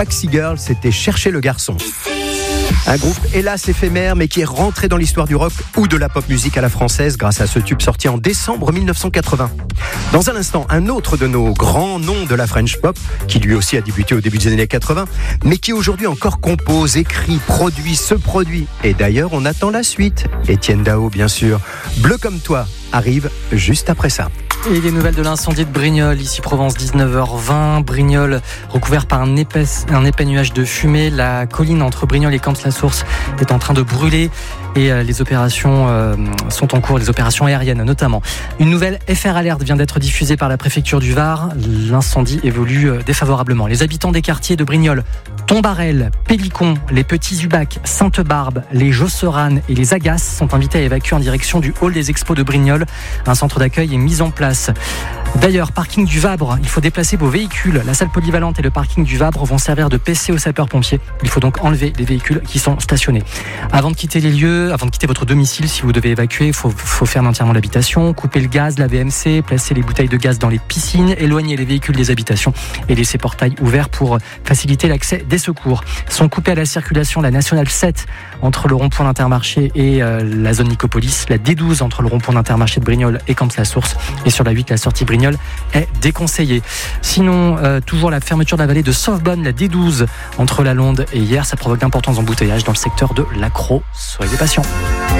Taxi Girl, c'était Chercher le garçon. Un groupe hélas éphémère mais qui est rentré dans l'histoire du rock ou de la pop musique à la française grâce à ce tube sorti en décembre 1980. Dans un instant, un autre de nos grands noms de la French pop, qui lui aussi a débuté au début des années 80, mais qui aujourd'hui encore compose, écrit, produit, se produit. Et d'ailleurs, on attend la suite. Étienne Dao, bien sûr. Bleu comme toi arrive juste après ça. Et les nouvelles de l'incendie de Brignoles, ici Provence, 19h20. Brignoles recouvert par un épais nuage de fumée. La colline entre Brignoles et Camps-la-Source est en train de brûler et les opérations sont en cours, les opérations aériennes notamment. Une nouvelle FR Alert vient d'être diffusée par la préfecture du Var. L'incendie évolue défavorablement. Les habitants des quartiers de Brignoles, Tombarel, Pélicon, les Petits Ubac, Sainte-Barbe, les Josseranes et les Agaces sont invités à évacuer en direction du hall des expos de Brignoles. Un centre d'accueil est mis en place. D'ailleurs, parking du Vabre, il faut déplacer vos véhicules. La salle polyvalente et le parking du Vabre vont servir de PC aux sapeurs-pompiers. Il faut donc enlever les véhicules qui sont stationnés. Avant de quitter les lieux, avant de quitter votre domicile, si vous devez évacuer, il faut fermer entièrement l'habitation, couper le gaz, la VMC, placer les bouteilles de gaz dans les piscines, éloigner les véhicules des habitations et laisser portail ouvert pour faciliter l'accès des secours. Sont coupés à la circulation la nationale 7 entre le rond-point d'Intermarché et la zone Nicopolis, la D12 entre le rond-point d'Intermarché de Brignoles et Camps-la-Source, et sur la 8 la sortie Brignoles est déconseillée. Sinon, toujours la fermeture de la vallée de Sauvebonne, la D12 entre la Londe et Hyères, ça provoque d'importants embouteillages dans le secteur de l'Accro. Soyez patients.